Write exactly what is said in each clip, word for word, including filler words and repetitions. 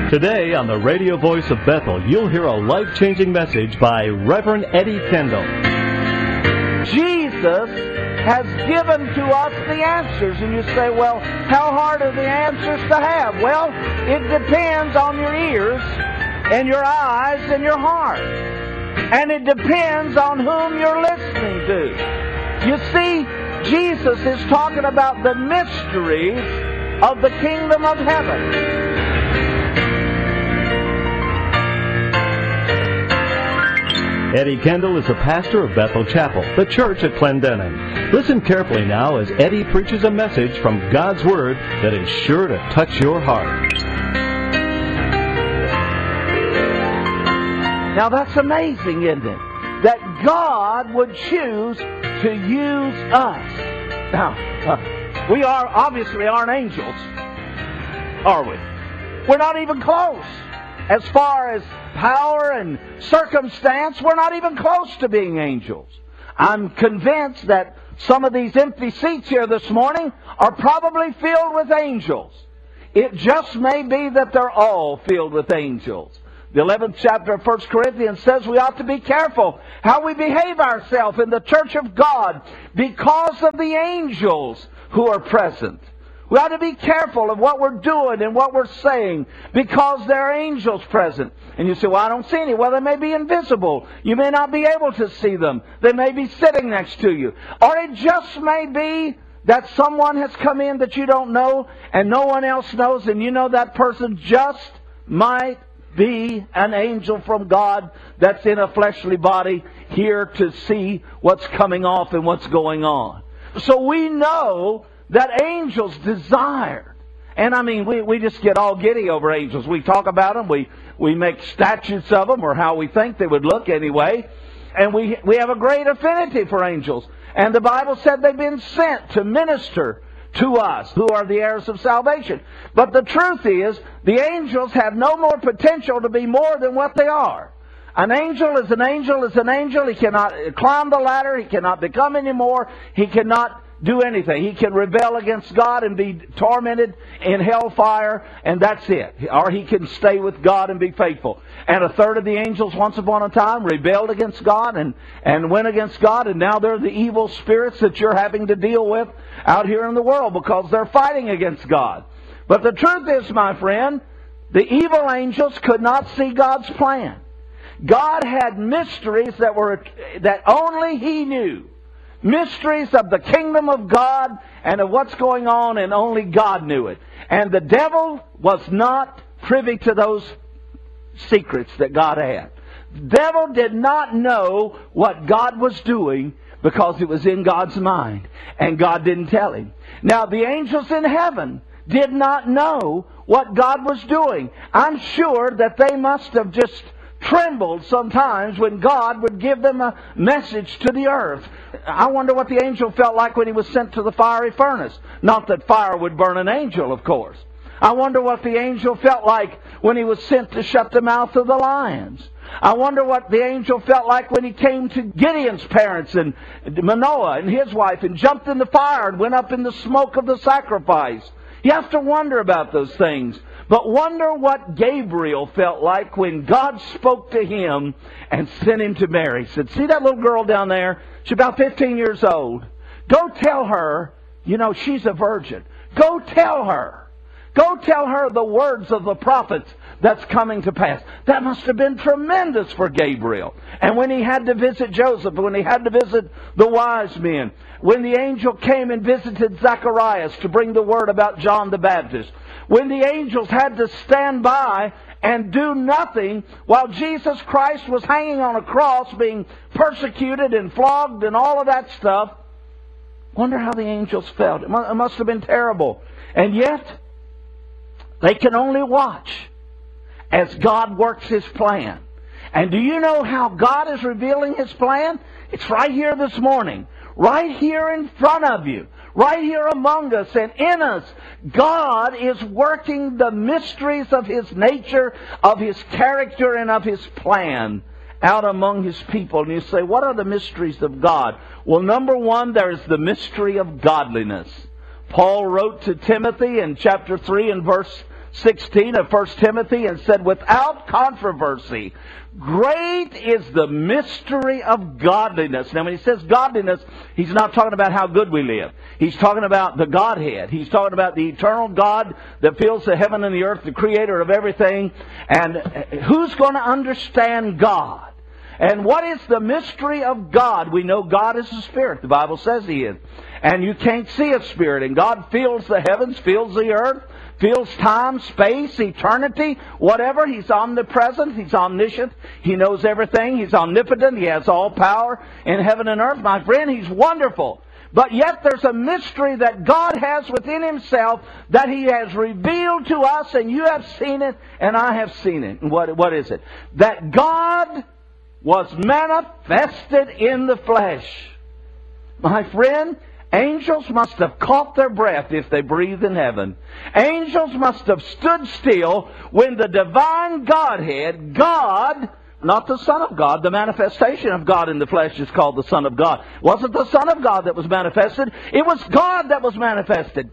Today on the radio voice of Bethel, you'll hear a life-changing message by Reverend Eddie Kendall. Jesus has given to us the answers. And you say, well, how hard are the answers to have? Well, it depends on your ears and your eyes and your heart. And it depends on whom you're listening to. You see, Jesus is talking about the mysteries of the kingdom of heaven. Eddie Kendall is the pastor of Bethel Chapel, the church at Clendenin. Listen carefully now as Eddie preaches a message from God's Word that is sure to touch your heart. Now that's amazing, isn't it? That God would choose to use us. Now, uh, we are obviously aren't angels, are we? We're not even close. As far as power and circumstance, we're not even close to being angels. I'm convinced that some of these empty seats here this morning are probably filled with angels. It just may be that they're all filled with angels. The eleventh chapter of First Corinthians says we ought to be careful how we behave ourselves in the church of God because of the angels who are present. We ought to be careful of what we're doing and what we're saying because there are angels present. And you say, well, I don't see any. Well, they may be invisible. You may not be able to see them. They may be sitting next to you. Or it just may be that someone has come in that you don't know and no one else knows, and you know that person just might be an angel from God that's in a fleshly body here to see what's coming off and what's going on. So we know that angels desired. And I mean, we, we just get all giddy over angels. We talk about them. We, we make statues of them, or how we think they would look anyway. And we, we have a great affinity for angels. And the Bible said they've been sent to minister to us, who are the heirs of salvation. But the truth is, the angels have no more potential to be more than what they are. An angel is an angel is an angel. He cannot climb the ladder. He cannot become any more. He cannot do anything. He can rebel against God and be tormented in hellfire, and that's it. Or he can stay with God and be faithful. And a third of the angels once upon a time rebelled against God and, and went against God, and now they're the evil spirits that you're having to deal with out here in the world because they're fighting against God. But the truth is, my friend, the evil angels could not see God's plan. God had mysteries that were that only He knew. Mysteries of the kingdom of God and of what's going on, and only God knew it. And the devil was not privy to those secrets that God had. The devil did not know what God was doing because it was in God's mind, and God didn't tell him. Now, the angels in heaven did not know what God was doing. I'm sure that they must have just trembled sometimes when God would give them a message to the earth. I wonder what the angel felt like when he was sent to the fiery furnace. Not that fire would burn an angel, of course. I wonder what the angel felt like when he was sent to shut the mouth of the lions. I wonder what the angel felt like when he came to Gideon's parents and Manoah and his wife and jumped in the fire and went up in the smoke of the sacrifice. You have to wonder about those things. But wonder what Gabriel felt like when God spoke to him and sent him to Mary. He said, see that little girl down there? She's about fifteen years old. Go tell her, you know, she's a virgin. Go tell her. Go tell her the words of the prophets that's coming to pass. That must have been tremendous for Gabriel. And when he had to visit Joseph, when he had to visit the wise men, when the angel came and visited Zacharias to bring the word about John the Baptist, when the angels had to stand by and do nothing while Jesus Christ was hanging on a cross being persecuted and flogged and all of that stuff, wonder how the angels felt. It must have been terrible. And yet, they can only watch as God works His plan. And do you know how God is revealing His plan? It's right here this morning. Right here in front of you. Right here among us and in us. God is working the mysteries of His nature, of His character, and of His plan out among His people. And you say, what are the mysteries of God? Well, number one, there is the mystery of godliness. Paul wrote to Timothy in chapter three and verse sixteen of First Timothy and said, without controversy, great is the mystery of godliness. Now, when he says godliness, he's not talking about how good we live. He's talking about the Godhead. He's talking about the eternal God that fills the heaven and the earth, the creator of everything. And who's going to understand God? And what is the mystery of God? We know God is a spirit. The Bible says He is. And you can't see a spirit. And God fills the heavens, fills the earth, fills time, space, eternity, whatever. He's omnipresent. He's omniscient. He knows everything. He's omnipotent. He has all power in heaven and earth. My friend, He's wonderful. But yet there's a mystery that God has within Himself that He has revealed to us, and you have seen it, and I have seen it. And what, what is it? That God was manifested in the flesh. My friend, angels must have caught their breath if they breathed in heaven. Angels must have stood still when the divine Godhead, God, not the Son of God, the manifestation of God in the flesh is called the Son of God. It wasn't the Son of God that was manifested. It was God that was manifested.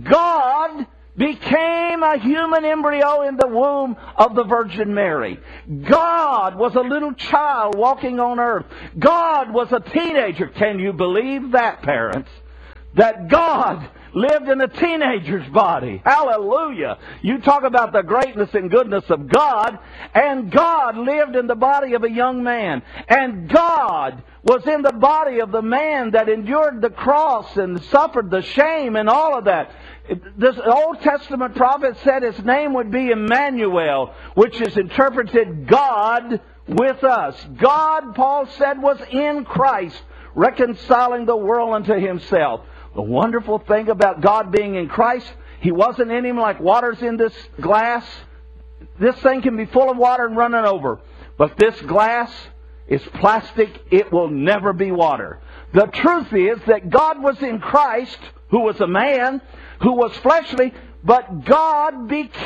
God became a human embryo in the womb of the Virgin Mary. God was a little child walking on earth. God was a teenager. Can you believe that, parents? That God lived in a teenager's body. Hallelujah. You talk about the greatness and goodness of God. And God lived in the body of a young man. And God was in the body of the man that endured the cross and suffered the shame and all of that. This Old Testament prophet said His name would be Emmanuel, which is interpreted God with us. God, Paul said, was in Christ, reconciling the world unto Himself. The wonderful thing about God being in Christ, He wasn't in Him like water's in this glass. This thing can be full of water and running over. But this glass is plastic. It will never be water. The truth is that God was in Christ, who was a man, who was fleshly, but God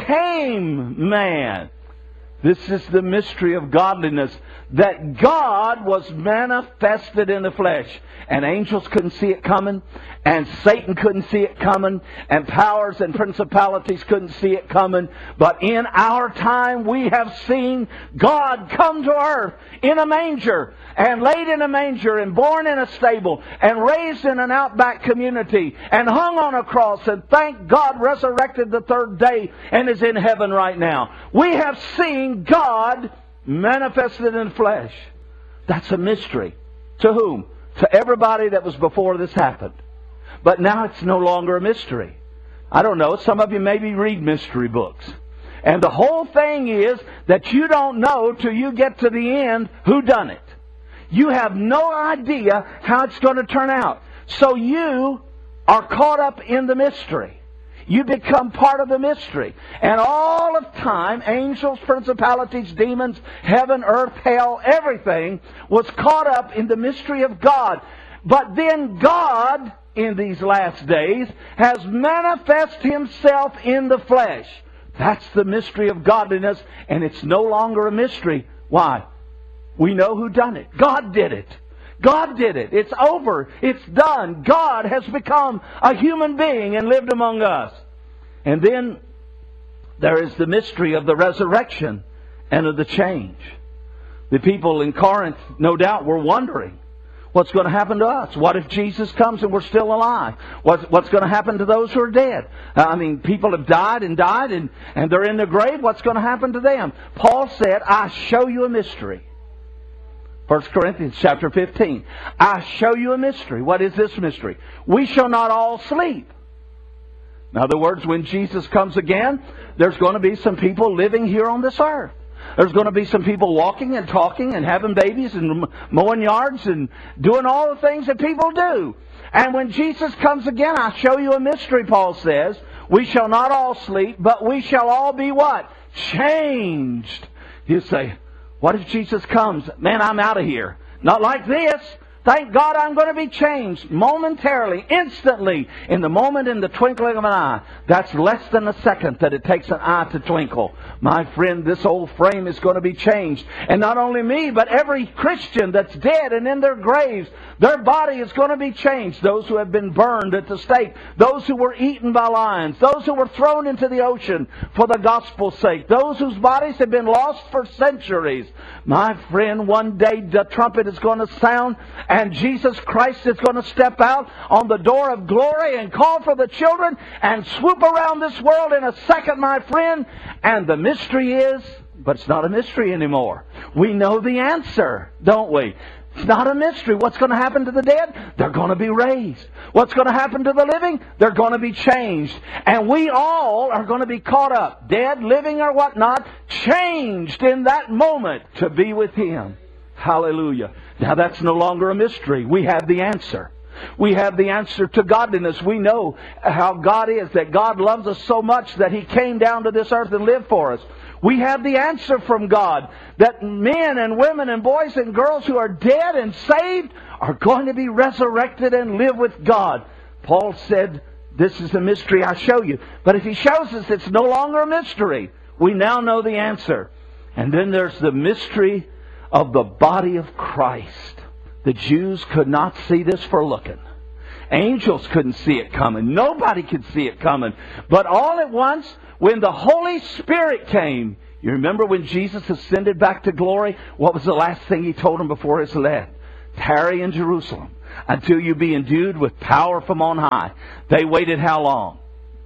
became man. This is the mystery of godliness, that God was manifested in the flesh. And angels couldn't see it coming, and Satan couldn't see it coming, and powers and principalities couldn't see it coming. But in our time we have seen God come to earth in a manger, and laid in a manger, and born in a stable, and raised in an outback community, and hung on a cross, and thank God resurrected the third day, and is in heaven right now. We have seen God manifested in flesh. That's a mystery. To whom? To everybody that was before this happened. But now it's no longer a mystery. I don't know, some of you maybe read mystery books. And the whole thing is that you don't know till you get to the end who done it. You have no idea how it's going to turn out. So you are caught up in the mystery. You become part of the mystery. And all of time, angels, principalities, demons, heaven, earth, hell, everything was caught up in the mystery of God. But then God, in these last days, has manifested Himself in the flesh. That's the mystery of godliness, and it's no longer a mystery. Why? We know who done it. God did it. God did it. It's over. It's done. God has become a human being and lived among us. And then there is the mystery of the resurrection and of the change. The people in Corinth, no doubt, were wondering, what's going to happen to us? What if Jesus comes and we're still alive? What's, what's going to happen to those who are dead? I mean, people have died and died and, and they're in the grave. What's going to happen to them? Paul said, I show you a mystery. First Corinthians chapter fifteen. I show you a mystery. What is this mystery? We shall not all sleep. In other words, when Jesus comes again, there's going to be some people living here on this earth. There's going to be some people walking and talking and having babies and mowing yards and doing all the things that people do. And when Jesus comes again, I show you a mystery, Paul says. We shall not all sleep, but we shall all be what? Changed. You say, what if Jesus comes? Man, I'm out of here. Not like this. Thank God I'm going to be changed momentarily, instantly, in the moment, in the twinkling of an eye. That's less than a second that it takes an eye to twinkle. My friend, this old frame is going to be changed. And not only me, but every Christian that's dead and in their graves, their body is going to be changed. Those who have been burned at the stake, those who were eaten by lions, those who were thrown into the ocean for the gospel's sake, those whose bodies have been lost for centuries. My friend, one day the trumpet is going to sound, and Jesus Christ is going to step out on the door of glory and call for the children and swoop around this world in a second, my friend. And the mystery is, but it's not a mystery anymore. We know the answer, don't we? It's not a mystery. What's going to happen to the dead? They're going to be raised. What's going to happen to the living? They're going to be changed. And we all are going to be caught up, dead, living, or whatnot, changed in that moment to be with Him. Hallelujah. Now that's no longer a mystery. We have the answer. We have the answer to godliness. We know how God is, that God loves us so much that He came down to this earth and lived for us. We have the answer from God that men and women and boys and girls who are dead and saved are going to be resurrected and live with God. Paul said, this is a mystery I show you. But if he shows us it's no longer a mystery, we now know the answer. And then there's the mystery of the body of Christ. The Jews could not see this for looking. Angels couldn't see it coming. Nobody could see it coming. But all at once, when the Holy Spirit came, you remember when Jesus ascended back to glory, what was the last thing He told them before His led? Tarry in Jerusalem until you be endued with power from on high. They waited how long?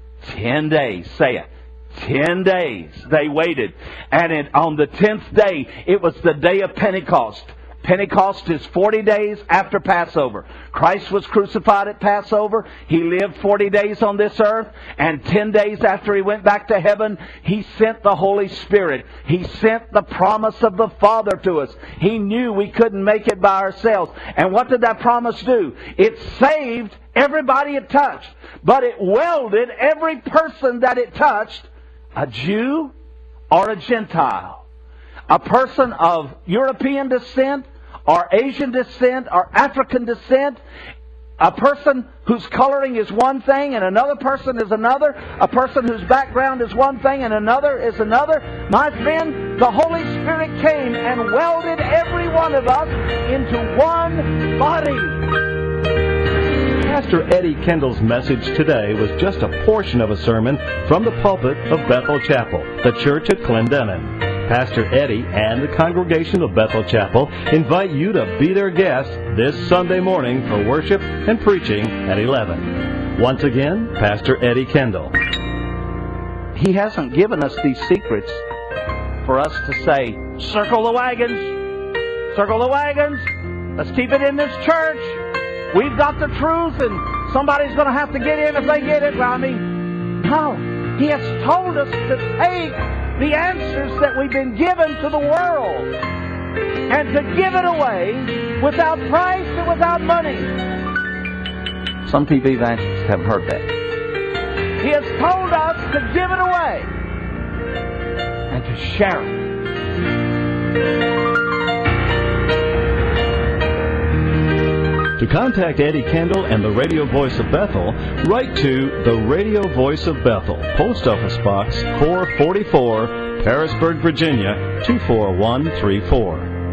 Ten days. Say it. Ten days they waited. And it, on the tenth day, it was the day of Pentecost. Pentecost is forty days after Passover. Christ was crucified at Passover. He lived forty days on this earth. And ten days after He went back to heaven, He sent the Holy Spirit. He sent the promise of the Father to us. He knew we couldn't make it by ourselves. And what did that promise do? It saved everybody it touched. But it welded every person that it touched, a Jew or a Gentile. A person of European descent, or Asian descent, or African descent, a person whose coloring is one thing and another person is another, a person whose background is one thing and another is another. My friend, the Holy Spirit came and welded every one of us into one body. Pastor Eddie Kendall's message today was just a portion of a sermon from the pulpit of Bethel Chapel, the church at Clendenin. Pastor Eddie and the congregation of Bethel Chapel invite you to be their guest this Sunday morning for worship and preaching at eleven. Once again, Pastor Eddie Kendall. He hasn't given us these secrets for us to say, circle the wagons, circle the wagons, let's keep it in this church. We've got the truth and somebody's going to have to get in if they get it. Well, I mean, no. He has told us to take the answers that we've been given to the world and to give it away without price and without money. Some T V evangelists haven't heard that. He has told us to give it away and to share it. To contact Eddie Kendall and the Radio Voice of Bethel, write to the Radio Voice of Bethel, Post Office Box four forty-four, Harrisburg, Virginia, two four one three four.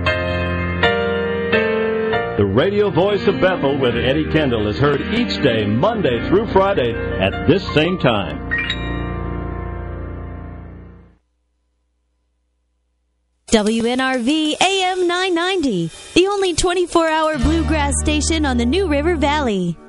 The Radio Voice of Bethel with Eddie Kendall is heard each day, Monday through Friday, at this same time. W N R V A M nine ninety, the only twenty-four hour bluegrass station on the New River Valley.